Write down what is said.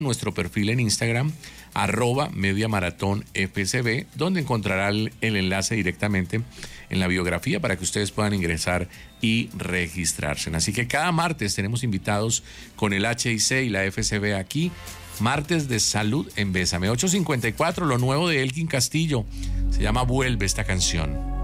nuestro perfil en Instagram, @mediamaratonfcb, donde encontrará el enlace directamente en la biografía para que ustedes puedan ingresar y registrarse. Así que cada martes tenemos invitados con el HIC y la FCB aquí. Martes de salud en Bésame. 8:54, lo nuevo de Elkin Castillo. Se llama Vuelve esta canción.